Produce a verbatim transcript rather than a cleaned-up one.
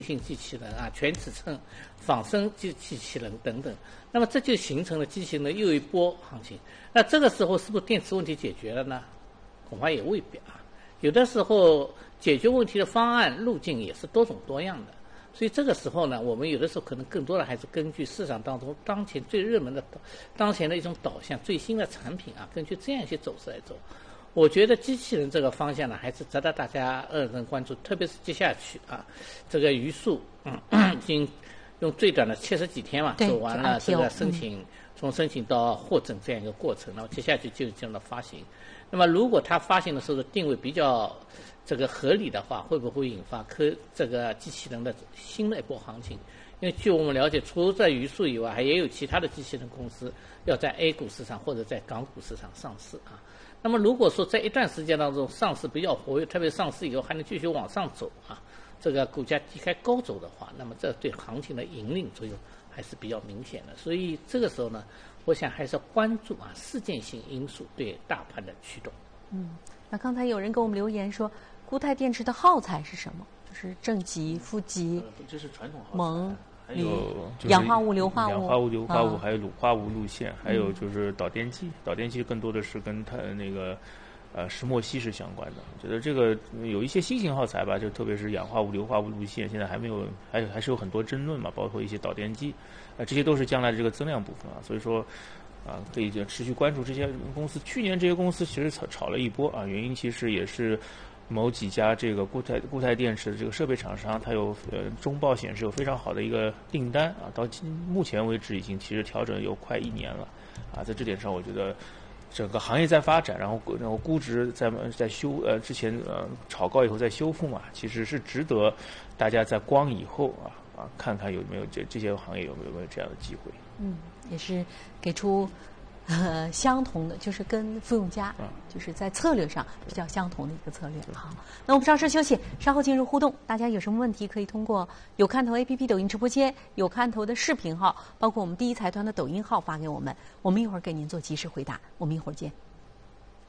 性机器人啊、全尺寸仿生机机器人等等，那么这就形成了机器人的又一波行情。那这个时候是不是电池问题解决了呢？恐怕也未必啊。有的时候解决问题的方案路径也是多种多样的，所以这个时候呢，我们有的时候可能更多的还是根据市场当中当前最热门的、当前的一种导向、最新的产品啊，根据这样一些走势来走。我觉得机器人这个方向呢，还是值得大家认真关注，特别是接下去啊，这个余数嗯已经用最短的七十几天嘛走完了这个申请，嗯、从申请到获证这样一个过程，那么接下去就进入了发行。那么如果它发行的时候的定位比较这个合理的话，会不会引发科这个机器人的新的一波行情？因为据我们了解，除了在余数以外，还也有其他的机器人公司要在 A 股市场或者在港股市场上市啊。那么如果说在一段时间当中上市比较活跃，特别上市以后还能继续往上走啊，这个股价低开高走的话，那么这对行情的引领作用还是比较明显的。所以这个时候呢，我想还是要关注啊事件性因素对大盘的驱动。 嗯，那刚才有人给我们留言说，固态电池的耗材是什么？就是正极、负极， 呃、这是传统耗材。 锰。 还有氧化物、硫化物、 氧化物、硫化物， 啊、 还有卤化物路线，还有就是导电机。导电机更多的是跟它那个呃石墨烯是相关的。我觉得这个有一些新型耗材吧，就特别是氧化物、硫化物路线，现在还没有，还有还是有很多争论嘛，包括一些导电机，啊、呃，这些都是将来的这个增量部分啊。所以说，啊，可以就持续关注这些公司。去年这些公司其实炒炒了一波啊，原因其实也是。某几家这个固态固态电池的这个设备厂商，它有呃中报显示有非常好的一个订单啊，到今目前为止已经其实调整有快一年了，啊，在这点上我觉得整个行业在发展，然后然后估值在在修呃之前呃炒高以后再修复嘛，其实是值得大家在光以后啊啊看看有没有这这些行业有没有没有这样的机会。 嗯，也是给出。呃，相同的就是跟富永嘉，就是在策略上比较相同的一个策略。好，那我们稍事休息，稍后进入互动。大家有什么问题可以通过有看头 A P P 抖音直播间、有看头的视频号，包括我们第一财团的抖音号发给我们，我们一会儿给您做及时回答。我们一会儿见。